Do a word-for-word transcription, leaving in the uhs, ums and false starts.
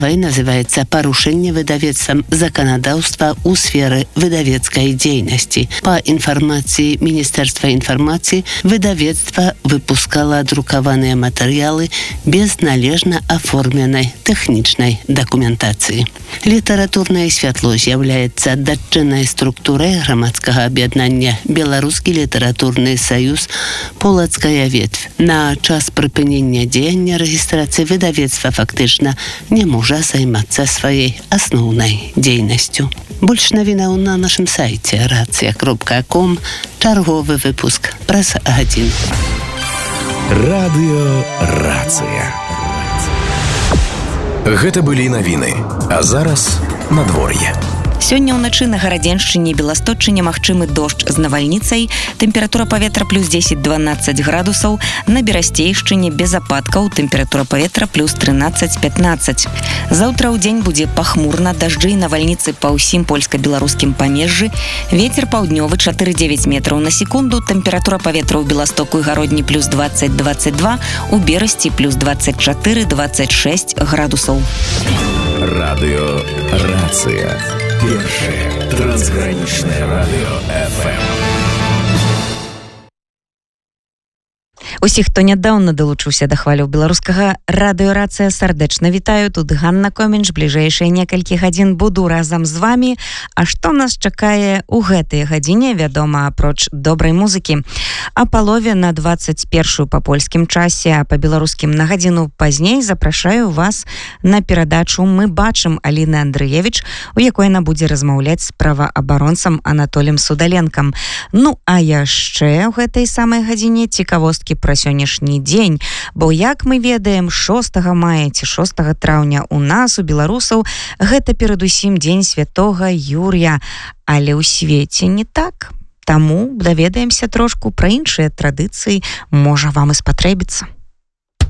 называется «Порушение выдавецтвом законодательства у сферы выдавецкой деятельности». По информации Министерства информации, выдавецтво выпускало друкованные материалы без належно оформленной техничной документации. Литературное святло является датчиной структурой громадского объединения «Белорусский литературный союз. Полоцкая ветвь». На час припинения деяния регистрации выдавецтва фактично не может займаться своей основной деятельностью. Больше новинок на нашем сайте рация крапка ком. Черговый выпуск пресс один. Радыё Рацыя. Гэта былі навіны, а зараз надвор'е. Сёння ўначы на Гарадзеншчыне і Беласточчыне магчымы дождж з навальніцай, тэмпература паветра плюс дзесяць-дванаццаць градусаў, на Берасцейшчыне без ападкаў, тэмпература паветра плюс трынаццаць-пятнаццаць. Заўтра ў дзень будзе пахмурна, дажджы і навальніцы па ўсім польска-беларускім памежжы, вецер паўднёвы чатыры-дзевяць метраў на секунду, тэмпература паветра ў Беластоку і Гародні плюс дваццаць-дваццаць два, у Берасці плюс дваццаць чатыры-дваццаць шэсць градусаў. Радыё Рацыя. Першае трансгранічнае радыё эф эм. Усіх, хто нядаўна далучыўся да хваляў беларускага радыёрацыя, сардэчна вітаю. Тут Ганна Комінч. Бліжэйшыя некалькі гадзін буду разам з вамі. А што нас чакае ў гэтай гадзіне, вядома, апроч добрай музыкі. А палове на дваццаць першую па польскім часе, а па беларускім на гадзіну пазней запрашаю вас на перадачу «Мы бачым» Аліны Андрыевіч, у якой яна будзе размаўляць з праваабаронцам Анатолем Судаленкам. Ну, а яшчэ ў гэтай самай гадзіне цікавосткі пра сённяшні дзень, бо, як мы ведаем, шостага мая ці шостага траўня у нас, у беларусаў, гэта перадусім дзень святога Юрія, але ў свеце не так. Таму даведаемся трошку пра іншыя традыцыі, можа вам і спатрэбіцца.